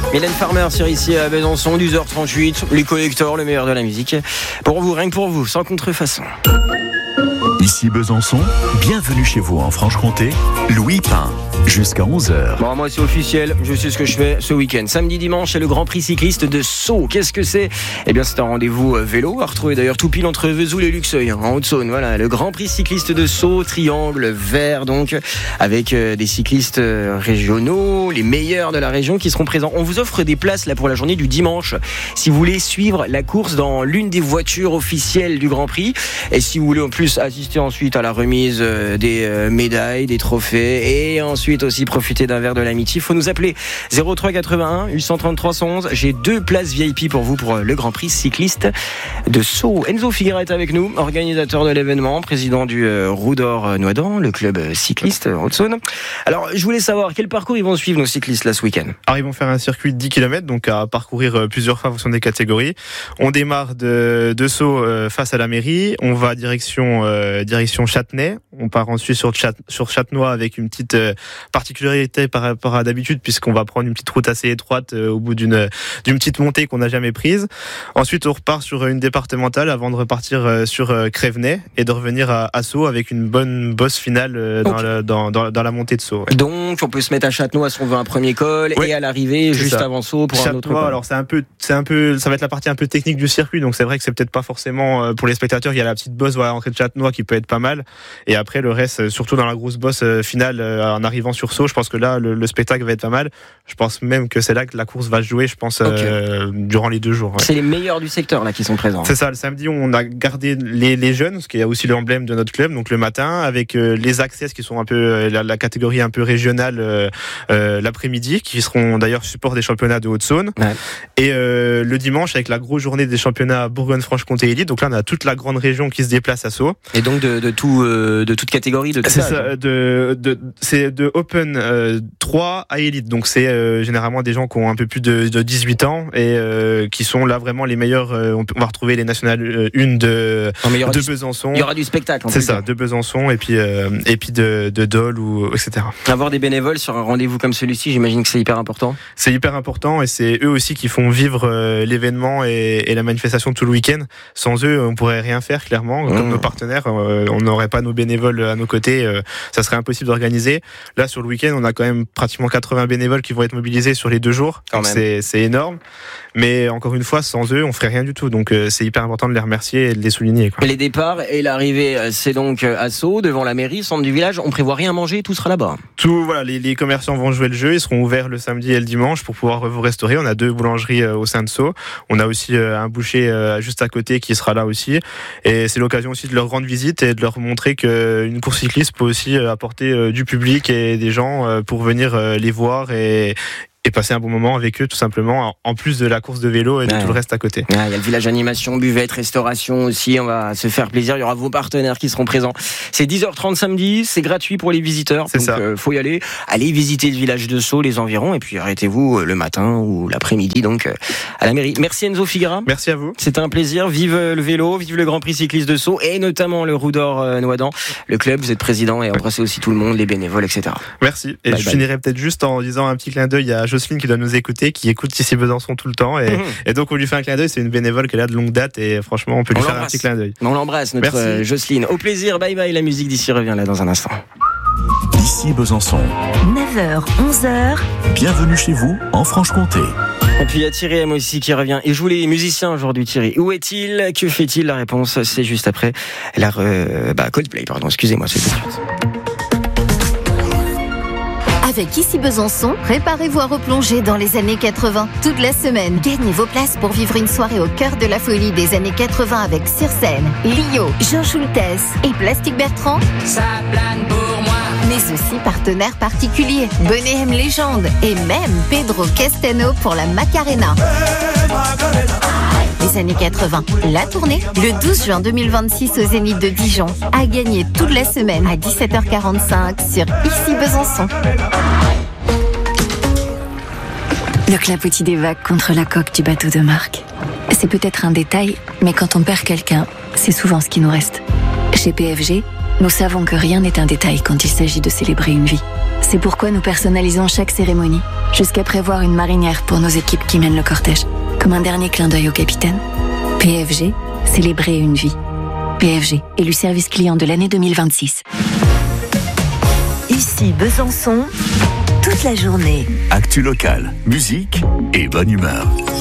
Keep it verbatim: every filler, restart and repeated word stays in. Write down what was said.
Mylène Farmer sur ici à Besançon, douze heures trente-huit, les collecteurs, le meilleur de la musique. Pour vous, rien que pour vous, sans contrefaçon. Ici Besançon, bienvenue chez vous en Franche-Comté, Louis Pain, jusqu'à onze heures. Bon, moi c'est officiel, je sais ce que je fais ce week-end. Samedi, dimanche, c'est le Grand Prix cycliste de Sceaux. Qu'est-ce que c'est ? Eh bien, c'est un rendez-vous vélo, à retrouver d'ailleurs tout pile entre Vesoul et Luxeuil, en Haute-Saône. Voilà, le Grand Prix cycliste de Sceaux, triangle vert donc, avec des cyclistes régionaux, les meilleurs de la région qui seront présents. On vous offre des places là pour la journée du dimanche, si vous voulez suivre la course dans l'une des voitures officielles du Grand Prix, et si vous voulez en plus assister ensuite à la remise des médailles, des trophées, et ensuite aussi profiter d'un verre de l'amitié. Il faut nous appeler zéro trois quatre-vingt-un huit cent trente-trois cent onze. J'ai deux places V I P pour vous pour le Grand Prix cycliste de Sceaux. Enzo Figuera est avec nous, organisateur de l'événement, président du Roue d'Or Noidans, le club cycliste Haute-Saône. Alors, je voulais savoir quel parcours ils vont suivre nos cyclistes là ce week-end. Alors, ils vont faire un circuit de dix kilomètres, donc à parcourir plusieurs fois en fonction des catégories. On démarre de, de Sceaux euh, face à la mairie. On va direction euh, direction Châtenay. On part ensuite sur, Chat, sur Châtenois avec une petite euh, particularité par rapport à d'habitude, puisqu'on va prendre une petite route assez étroite euh, au bout d'une, d'une petite montée qu'on n'a jamais prise. Ensuite, on repart sur une départementale avant de repartir euh, sur euh, Crévenay et de revenir à, à Sceaux avec une bonne bosse finale euh, dans, okay. le, dans, dans, dans la montée de Sceaux. Ouais. Donc, on peut se mettre à Châtenois si on veut un premier col, oui, et à l'arrivée juste ça. Avant Sceaux pour Châtenois, un autre col. Alors c'est un peu, c'est un peu, ça va être la partie un peu technique du circuit, donc c'est vrai que c'est peut-être pas forcément euh, pour les spectateurs. Il y a la petite bosse à l'entrée de Châtenois qui peut être pas mal, et après le reste, surtout dans la grosse bosse euh, finale euh, en arrivant sur Sceaux, je pense que là le, le spectacle va être pas mal. Je pense même que c'est là que la course va se jouer, je pense, euh, okay. durant les deux jours. Ouais. C'est les meilleurs du secteur là qui sont présents. C'est ça. Le samedi, on a gardé les, les jeunes, ce qui est aussi l'emblème de notre club, donc le matin, avec euh, les access qui sont un peu euh, la, la catégorie un peu régionale euh, euh, l'après-midi, qui seront d'ailleurs support des championnats de Haute-Saône. Ouais. Et euh, le dimanche, avec la grosse journée des championnats Bourgogne-Franche-Comté élite. Donc là, on a toute la grande région qui se déplace à Sceaux. Et donc de, de tout, euh, de toute catégorie, de tout c'est ça. ça de, de, c'est de Open euh, trois à élite. Donc c'est euh, généralement des gens qui ont un peu plus de, de dix-huit ans et euh, qui sont là vraiment les meilleurs. Euh, on, on va retrouver les nationales euh, une de, de du, Besançon. Il y aura du spectacle. C'est ça, de Besançon et puis euh, et puis de, de Dole ou et cetera. Avoir des bénévoles sur un rendez-vous comme celui-ci, j'imagine que c'est hyper important. C'est hyper important et c'est eux aussi qui font vivre euh, l'événement et, et la manifestation tout le week-end. Sans eux, on pourrait rien faire clairement. Comme mmh. nos partenaires, euh, on n'aurait pas nos bénévoles à nos côtés. Euh, ça serait impossible d'organiser. Là, sur le week-end, on a quand même pratiquement quatre-vingts bénévoles qui vont être mobilisés sur les deux jours. Donc c'est, c'est énorme. Mais encore une fois, sans eux, on ferait rien du tout. Donc euh, c'est hyper important de les remercier et de les souligner, quoi. Les départs et l'arrivée, c'est donc à Sceaux, devant la mairie, centre du village. On prévoit rien à manger, tout sera là-bas. Tout, voilà, les, les commerçants vont jouer le jeu. Ils seront ouverts le samedi et le dimanche pour pouvoir vous restaurer. On a deux boulangeries euh, au sein de Sceaux. On a aussi euh, un boucher euh, juste à côté qui sera là aussi. Et c'est l'occasion aussi de leur rendre visite et de leur montrer qu'une course cycliste peut aussi apporter euh, du public et des gens euh, pour venir euh, les voir et et passer un bon moment avec eux tout simplement, en plus de la course de vélo et de ouais. tout le reste à côté. Il ouais, y a le village animation, buvette, restauration aussi, on va se faire plaisir, il y aura vos partenaires qui seront présents. C'est dix heures trente samedi, c'est gratuit pour les visiteurs, c'est donc ça. Euh, faut y aller, allez visiter le village de Sceaux, les environs, et puis arrêtez-vous le matin ou l'après-midi donc euh, à la mairie. Merci Enzo Figuera. Merci à vous. C'était un plaisir, vive le vélo, vive le Grand Prix cycliste de Sceaux et notamment le Roue d'Or euh, Noidans, le club, vous êtes président et embrassez aussi tout le monde, les bénévoles, et cetera. Merci, et bye je bye. Finirai peut-être juste en disant un petit clin d'œil à Jocelyne qui doit nous écouter, qui écoute ici Besançon tout le temps et, mmh. et donc on lui fait un clin d'œil, c'est une bénévole qui est là de longue date et franchement on peut lui on faire l'embrasse. Un petit clin d'œil. On l'embrasse notre euh, Jocelyne. Au plaisir, bye bye, la musique d'ici revient là dans un instant. Ici Besançon. neuf heures, onze heures. Bienvenue chez vous en Franche-Comté. Et puis il y a Thierry M aussi qui revient. Et je voulais les musiciens aujourd'hui, Thierry. Où est-il ? Que fait-il ? La réponse, c'est juste après la re... bah, Coldplay, pardon, excusez-moi, c'est tout de suite. Avec Ici Besançon, préparez-vous à replonger dans les années quatre-vingts. Toute la semaine, gagnez vos places pour vivre une soirée au cœur de la folie des années quatre-vingts avec sur scène Lio, Jean Schultes et Plastic Bertrand. Ça plane pour moi. Mais aussi partenaires particuliers, Bonnet M Légende et même Pedro Castano pour la Macarena. Les années quatre-vingts, la tournée, le douze juin deux mille vingt-six au Zénith de Dijon. À gagner toute la semaine à dix-sept heures quarante-cinq sur Ici Besançon. Le clapotis des vagues contre la coque du bateau de Marc. C'est peut-être un détail, mais quand on perd quelqu'un, c'est souvent ce qui nous reste. Chez P F G, Nous savons que rien n'est un détail quand il s'agit de célébrer une vie. C'est pourquoi nous personnalisons chaque cérémonie, jusqu'à prévoir une marinière pour nos équipes qui mènent le cortège. Comme un dernier clin d'œil au capitaine. P F G, célébrer une vie. P F G, élu service client de l'année deux mille vingt-six. Ici Besançon, toute la journée. Actu locale, musique et bonne humeur.